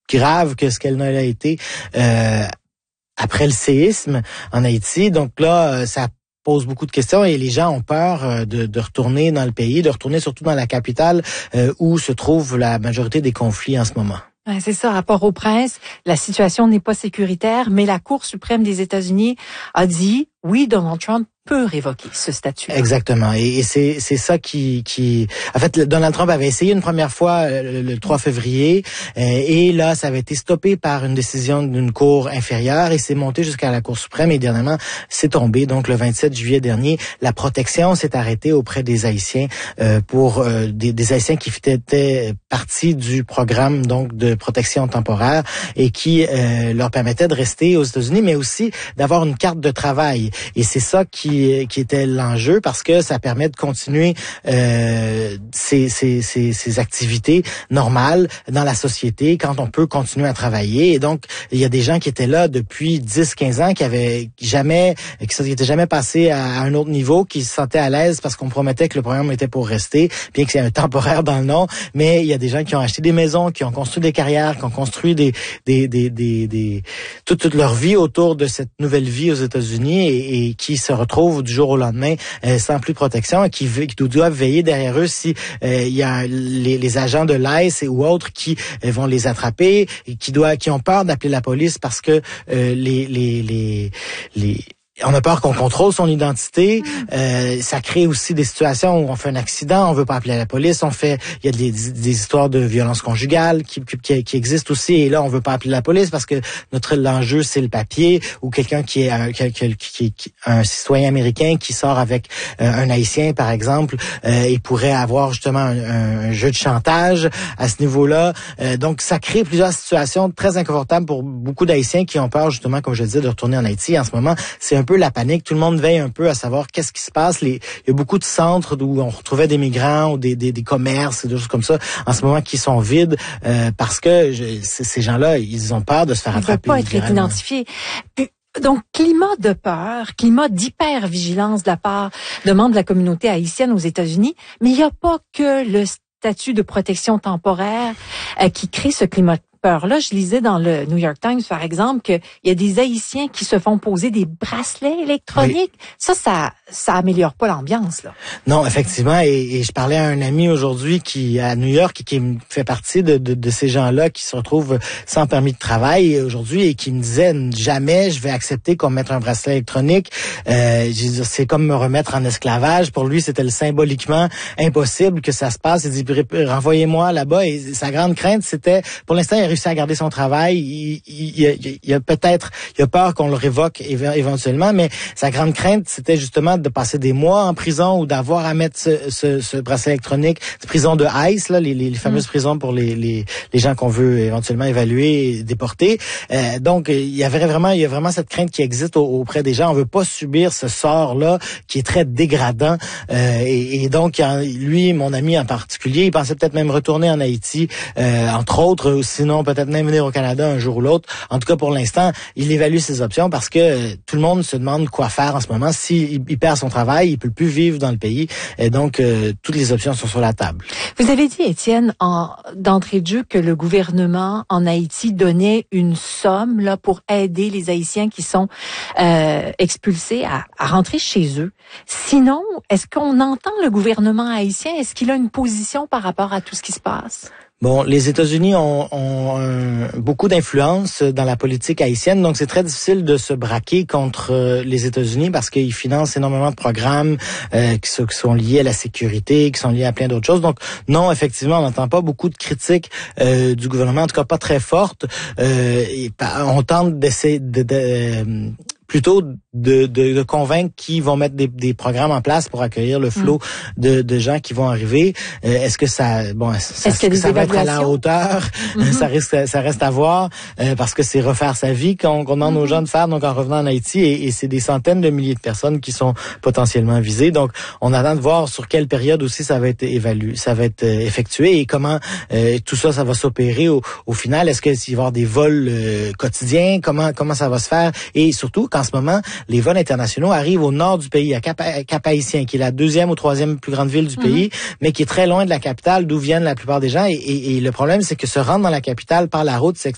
grave que ce qu'elle a été après le séisme en Haïti. Donc là, ça pose beaucoup de questions et les gens ont peur de retourner dans le pays, de retourner surtout dans la capitale où se trouve la majorité des conflits en ce moment. Ouais, c'est ça, à Port-au-Prince, la situation n'est pas sécuritaire, mais la Cour suprême des États-Unis a dit, oui, Donald Trump peut révoquer ce statut-là. Exactement. Et c'est ça qui... En fait, Donald Trump avait essayé une première fois le 3 février et là, ça avait été stoppé par une décision d'une cour inférieure et c'est monté jusqu'à la Cour suprême et dernièrement, c'est tombé. Donc, le 27 juillet dernier, la protection s'est arrêtée auprès des Haïtiens pour des Haïtiens qui étaient partie du programme donc de protection temporaire et qui leur permettait de rester aux États-Unis, mais aussi d'avoir une carte de travail. Et c'est ça qui était l'enjeu parce que ça permet de continuer ces activités normales dans la société quand on peut continuer à travailler. Et donc, il y a des gens qui étaient là depuis 10-15 ans qui étaient jamais passés à un autre niveau, qui se sentaient à l'aise parce qu'on promettait que le programme était pour rester, bien que c'est un temporaire dans le nom. Mais il y a des gens qui ont acheté des maisons, qui ont construit des carrières, qui ont construit toute leur vie autour de cette nouvelle vie aux États-Unis et qui se retrouvent du jour au lendemain sans plus de protection et qui doivent veiller derrière eux si il y a les agents de l'ICE ou autres qui vont les attraper et qui ont peur d'appeler la police parce que on a peur qu'on contrôle son identité. Ça crée aussi des situations où on fait un accident, on veut pas appeler la police. Il y a des histoires de violence conjugale qui existent aussi. Et là, on veut pas appeler la police parce que l'enjeu, c'est le papier ou quelqu'un qui est un citoyen américain qui sort avec un Haïtien, par exemple. Il pourrait avoir justement un jeu de chantage à ce niveau-là. Donc, ça crée plusieurs situations très inconfortables pour beaucoup d'Haïtiens qui ont peur, justement, comme je le disais, de retourner en Haïti. En ce moment, c'est un peu la panique. Tout le monde veille un peu à savoir qu'est-ce qui se passe. Il y a beaucoup de centres où on retrouvait des migrants ou des commerces, des choses comme ça, en ce moment qui sont vides parce que ces gens-là, ils ont peur de se faire attraper. Ils ne peuvent pas être identifiés. Donc, climat de peur, climat d'hypervigilance de la part de membres de la communauté haïtienne aux États-Unis, mais il n'y a pas que le statut de protection temporaire qui crée ce climat de peur-là. Je lisais dans le New York Times, par exemple, qu'il y a des Haïtiens qui se font poser des bracelets électroniques. Oui. Ça améliore pas l'ambiance, là. Non, effectivement. Et je parlais à un ami aujourd'hui à New York, qui fait partie de ces gens-là qui se retrouvent sans permis de travail aujourd'hui et qui me disait jamais je vais accepter qu'on me mette un bracelet électronique. C'est comme me remettre en esclavage. Pour lui, c'était symboliquement impossible que ça se passe. Il dit renvoyez-moi là-bas. Et sa grande crainte, c'était, pour l'instant, il a réussi à garder son travail. Il a peur qu'on le révoque éventuellement, mais sa grande crainte, c'était justement de passer des mois en prison ou d'avoir à mettre ce bracelet électronique, prison de ICE, là, les fameuses prisons pour les gens qu'on veut éventuellement évaluer et déporter. Donc, il y a vraiment cette crainte qui existe auprès des gens. On veut pas subir ce sort-là qui est très dégradant. Et donc, lui, mon ami en particulier, il pensait peut-être même retourner en Haïti, entre autres, sinon peut-être même venir au Canada un jour ou l'autre. En tout cas, pour l'instant, il évalue ses options parce que tout le monde se demande quoi faire en ce moment. S'il perd son travail, il peut plus vivre dans le pays. Et donc, toutes les options sont sur la table. Vous avez dit, Étienne, d'entrée de jeu, que le gouvernement en Haïti donnait une somme là pour aider les Haïtiens qui sont expulsés à rentrer chez eux. Sinon, est-ce qu'on entend le gouvernement haïtien? Est-ce qu'il a une position par rapport à tout ce qui se passe? Bon, les États-Unis ont beaucoup d'influence dans la politique haïtienne, donc c'est très difficile de se braquer contre les États-Unis parce qu'ils financent énormément de programmes qui sont liés à la sécurité, qui sont liés à plein d'autres choses. Donc non, effectivement, on n'entend pas beaucoup de critiques du gouvernement, en tout cas pas très fortes. On tente d'essayer plutôt de convaincre qu'ils vont mettre des programmes en place pour accueillir le flot de gens qui vont arriver. Est-ce que ça va être à la hauteur? Ça reste à voir parce que c'est refaire sa vie qu'on demande aux gens de faire, donc en revenant en Haïti, et c'est des centaines de milliers de personnes qui sont potentiellement visées. Donc on attend de voir sur quelle période aussi ça va être effectué et comment tout ça va s'opérer au final. Est-ce qu'il va y avoir des vols quotidiens? Comment ça va se faire? Et surtout qu'en ce moment, les vols internationaux arrivent au nord du pays, à Cap-Haïtien, qui est la 2e ou 3e plus grande ville du pays, mais qui est très loin de la capitale, d'où viennent la plupart des gens. Et le problème, c'est que se rendre dans la capitale par la route, c'est